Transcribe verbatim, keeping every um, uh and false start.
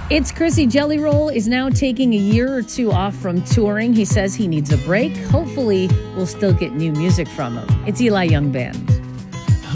It's Chrissy. Jelly Roll is now taking a year or two off from touring. He says he needs a break. Hopefully, we'll still get new music from him. It's Eli Young Band.